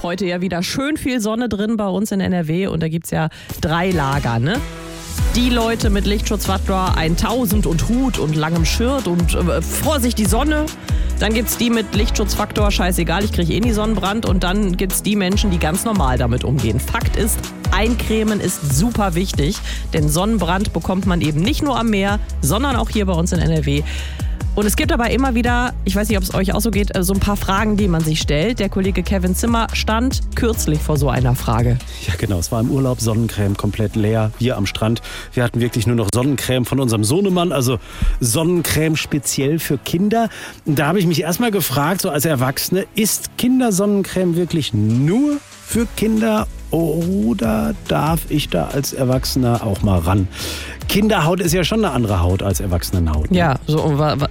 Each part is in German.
Heute ja wieder schön viel Sonne drin bei uns in NRW und da gibt es ja 3 Lager, ne? Die Leute mit Lichtschutzfaktor 1000 und Hut und langem Shirt und Vorsicht die Sonne. Dann gibt es die mit Lichtschutzfaktor, scheißegal, ich kriege eh nie Sonnenbrand. Und dann gibt es die Menschen, die ganz normal damit umgehen. Fakt ist, Eincremen ist super wichtig, denn Sonnenbrand bekommt man eben nicht nur am Meer, sondern auch hier bei uns in NRW. Und es gibt aber immer wieder, ich weiß nicht, ob es euch auch so geht, so ein paar Fragen, die man sich stellt. Der Kollege Kevin Zimmer stand kürzlich vor so einer Frage. Ja genau, es war im Urlaub, Sonnencreme komplett leer, wir am Strand. Wir hatten wirklich nur noch Sonnencreme von unserem Sohnemann, also Sonnencreme speziell für Kinder. Und da habe ich mich erstmal gefragt, so als Erwachsene, ist Kindersonnencreme wirklich nur für Kinder oder darf ich da als Erwachsener auch mal ran? Kinderhaut ist ja schon eine andere Haut als Erwachsenenhaut. Ne? Ja, so,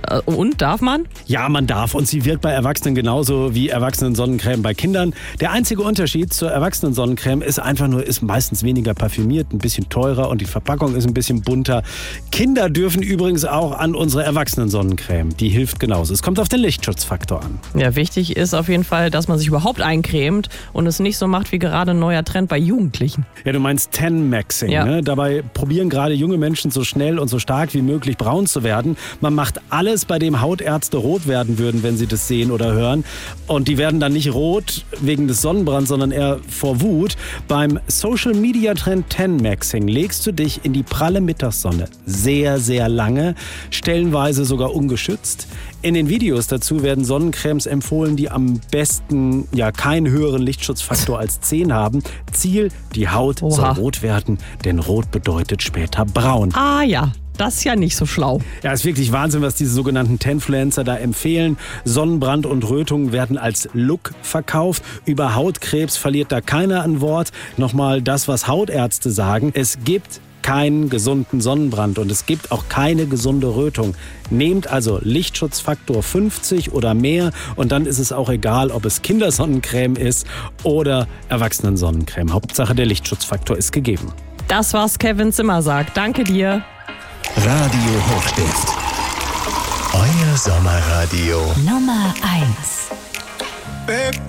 und darf man? Ja, man darf und sie wirkt bei Erwachsenen genauso wie Erwachsenen-Sonnencreme bei Kindern. Der einzige Unterschied zur Erwachsenen-Sonnencreme ist einfach nur, ist meistens weniger parfümiert, ein bisschen teurer und die Verpackung ist ein bisschen bunter. Kinder dürfen übrigens auch an unsere Erwachsenen-Sonnencreme. Die hilft genauso. Es kommt auf den Lichtschutzfaktor an. Ja, wichtig ist auf jeden Fall, dass man sich überhaupt eincremt und es nicht so macht wie gerade ein neuer Trend bei Jugendlichen. Ja, du meinst Tan-Maxing. Ja. Ne? Dabei probieren gerade junge Menschen so schnell und so stark wie möglich braun zu werden. Man macht alles, bei dem Hautärzte rot werden würden, wenn sie das sehen oder hören. Und die werden dann nicht rot wegen des Sonnenbrands, sondern eher vor Wut. Beim Social-Media-Trend Tan-Maxing legst du dich in die pralle Mittagssonne sehr, sehr lange, stellenweise sogar ungeschützt. In den Videos dazu werden Sonnencremes empfohlen, die am besten ja keinen höheren Lichtschutzfaktor als 10 haben. Ziel, die Haut soll rot werden, denn rot bedeutet später braun. Ah ja, das ist ja nicht so schlau. Ja, ist wirklich Wahnsinn, was diese sogenannten Tanfluencer da empfehlen. Sonnenbrand und Rötungen werden als Look verkauft. Über Hautkrebs verliert da keiner ein Wort. Nochmal das, was Hautärzte sagen. Es gibt keinen gesunden Sonnenbrand und es gibt auch keine gesunde Rötung. Nehmt also Lichtschutzfaktor 50 oder mehr und dann ist es auch egal, ob es Kindersonnencreme ist oder Erwachsenensonnencreme. Hauptsache der Lichtschutzfaktor ist gegeben. Das, was Kevin Zimmer sagt. Danke dir. Radio Hochstift. Euer Sommerradio Nummer 1.